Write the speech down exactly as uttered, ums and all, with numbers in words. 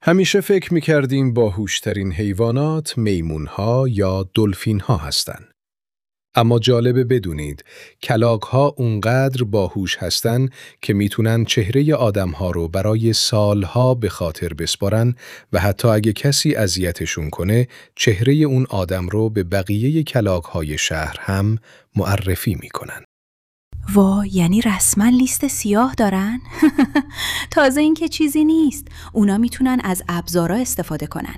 همیشه فکر می‌کردیم باهوشترین حیوانات میمون‌ها یا دلفین‌ها هستن. اما جالبه بدونید کلاغ‌ها اونقدر باهوش هستن که میتونن چهره آدم‌ها رو برای سالها به خاطر بسپارن و حتی اگه کسی اذیتشون کنه چهره اون آدم رو به بقیه کلاغ‌های شهر هم معرفی میکنن. وا، یعنی رسما لیست سیاه دارن؟ تازه این که چیزی نیست. اونا میتونن از ابزارا استفاده کنن.